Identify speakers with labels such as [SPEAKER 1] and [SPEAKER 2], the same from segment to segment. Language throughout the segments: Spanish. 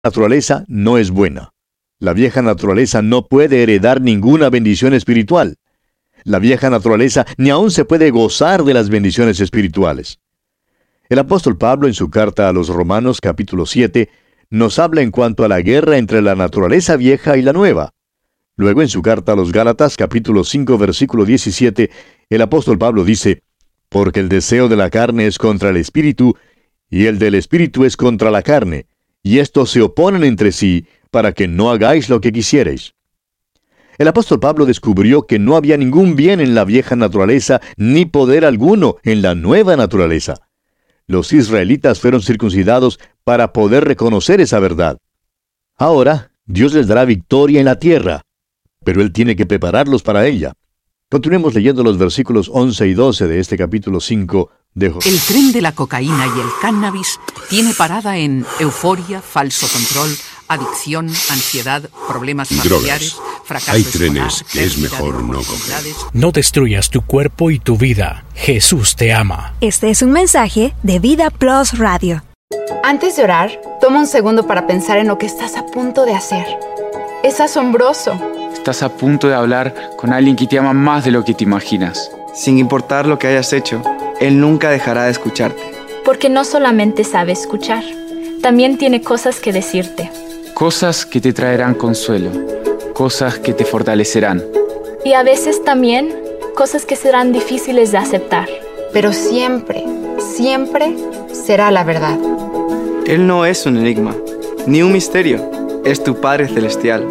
[SPEAKER 1] naturaleza no es buena. La vieja naturaleza no puede heredar ninguna bendición espiritual. La vieja naturaleza ni aún se puede gozar de las bendiciones espirituales. El apóstol Pablo, en su carta a los Romanos capítulo 7, nos habla en cuanto a la guerra entre la naturaleza vieja y la nueva. Luego, en su carta a los Gálatas capítulo 5 versículo 17, el apóstol Pablo dice: porque el deseo de la carne es contra el espíritu, y el del espíritu es contra la carne, y estos se oponen entre sí, para que no hagáis lo que quisierais. El apóstol Pablo descubrió que no había ningún bien en la vieja naturaleza, ni poder alguno en la nueva naturaleza. Los israelitas fueron circuncidados para poder reconocer esa verdad. Ahora, Dios les dará victoria en la tierra, pero Él tiene que prepararlos para ella. Continuemos leyendo los versículos 11 y 12 de este capítulo 5 de Job.
[SPEAKER 2] El tren de la cocaína y el cannabis tiene parada en euforia, falso control, adicción, ansiedad, problemas familiares, fracaso
[SPEAKER 3] Hay
[SPEAKER 2] escolar,
[SPEAKER 3] trenes que es
[SPEAKER 2] pérdida de
[SPEAKER 3] mejor no
[SPEAKER 2] oportunidades.
[SPEAKER 4] No destruyas tu cuerpo y tu vida. Jesús te ama.
[SPEAKER 5] Este es un mensaje de Vida Plus Radio.
[SPEAKER 6] Antes de orar, toma un segundo para pensar en lo que estás a punto de hacer. Es asombroso.
[SPEAKER 7] Estás a punto de hablar con alguien que te ama más de lo que te imaginas.
[SPEAKER 8] Sin importar lo que hayas hecho, Él nunca dejará de escucharte.
[SPEAKER 9] Porque no solamente sabe escuchar, también tiene cosas que decirte.
[SPEAKER 7] Cosas que te traerán consuelo, cosas que te fortalecerán.
[SPEAKER 9] Y a veces también cosas que serán difíciles de aceptar.
[SPEAKER 6] Pero siempre, siempre será la verdad.
[SPEAKER 8] Él no es un enigma, ni un misterio. Es tu Padre Celestial.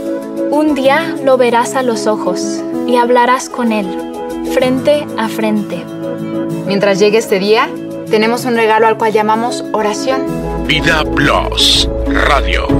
[SPEAKER 9] Un día lo verás a los ojos y hablarás con Él, frente a frente.
[SPEAKER 6] Mientras llegue este día, tenemos un regalo al cual llamamos oración.
[SPEAKER 3] Vida Plus Radio.